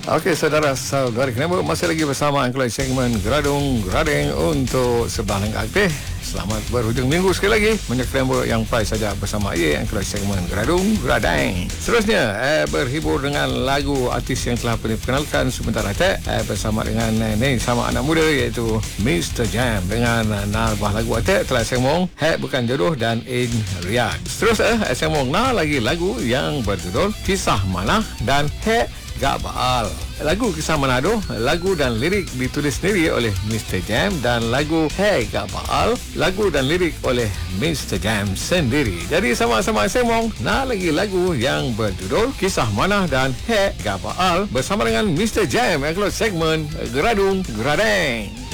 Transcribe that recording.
Okey, saudara-saudari kenapa masih lagi bersama Angkulan segmen Geradung Geradeng untuk sebelah lengkap aktif. Selamat berhujung minggu sekali lagi. Menyaksikan yang prai saja bersama Angkulan segmen Geradung Geradeng. Seterusnya berhibur dengan lagu artis yang telah diperkenalkan sebentar saja bersama dengan sama anak muda iaitu Mr. Jam dengan narbah lagu atik telah sembong Hek Bukan Jodoh dan In Riyadh. Seterusnya sembong lagi lagu yang berjudul Kisah Manah dan Hek Gak Baal. Lagu Kisah Manado, lagu dan lirik ditulis sendiri oleh Mr. Jam dan lagu Hey Gak Baal, lagu dan lirik oleh Mr. Jam sendiri. Jadi sama-sama sembong lagi lagu yang berjudul Kisah Manah dan Hey Gak Baal bersama dengan Mr. Jam yang keluar segmen Geradung Geradeng.